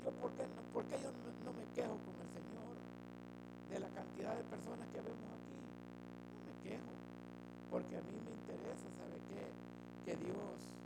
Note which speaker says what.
Speaker 1: ¿Por qué yo no me quejo con el Señor de la cantidad de personas que vemos aquí? No me quejo, porque a mí me interesa, ¿sabe qué? Que Dios